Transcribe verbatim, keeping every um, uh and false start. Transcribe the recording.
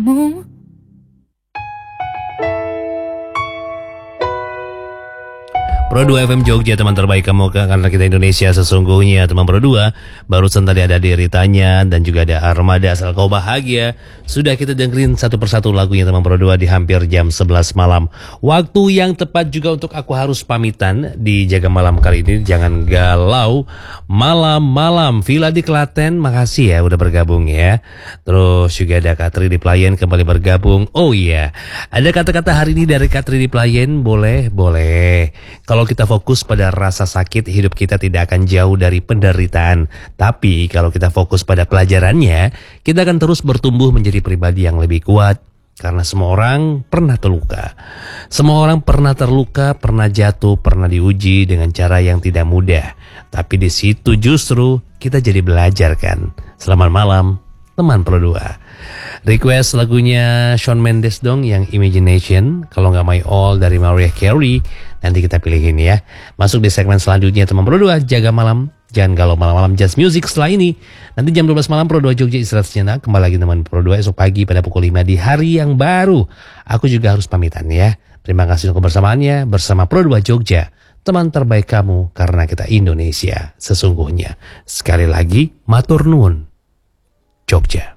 kamu. Pro dua F M Jogja, teman terbaik kamu, karena kita Indonesia sesungguhnya. Teman Pro dua, barusan tadi ada Deritanya dan juga ada Armada, Asal Kau Bahagia. Sudah kita dengerin satu persatu lagunya teman Pro dua di hampir jam sebelas malam. Waktu yang tepat juga untuk aku harus pamitan di Jaga Malam kali ini. Jangan galau, malam-malam Villa di Klaten, makasih ya udah bergabung ya. Terus juga ada Katri di Playen kembali bergabung. Oh iya, ada kata-kata hari ini dari Katri di Playen. Boleh, boleh. Kalau kita fokus pada rasa sakit, hidup kita tidak akan jauh dari penderitaan. Tapi kalau kita fokus pada pelajarannya, kita akan terus bertumbuh menjadi pribadi yang lebih kuat. Karena semua orang pernah terluka. Semua orang pernah terluka, pernah jatuh, pernah diuji dengan cara yang tidak mudah. Tapi di situ justru kita jadi belajar kan. Selamat malam, teman Pro dua. Request lagunya Shawn Mendes dong yang Imagination. Kalau nggak My All dari Mariah Carey, nanti kita pilihin ya. Masuk di segmen selanjutnya teman Pro dua, Jaga Malam. Jangan galau malam-malam, Just Music setelah ini. Nanti jam dua belas malam Pro dua Jogja istirahat sejenak. Kembali lagi teman Pro dua esok pagi pada pukul lima di hari yang baru. Aku juga harus pamitan ya. Terima kasih untuk kebersamaannya bersama Pro dua Jogja. Teman terbaik kamu karena kita Indonesia sesungguhnya. Sekali lagi, matur nuwun Jogja.